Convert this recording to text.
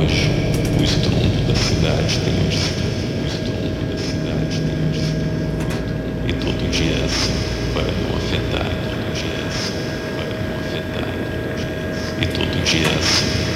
hoje, o estrondo da cidade tem onde se o estrondo da cidade tem onde se e todo dia é assim, para não afetar, todo dia é assim, para não afetar, todo dia é assim, e todo dia é assim.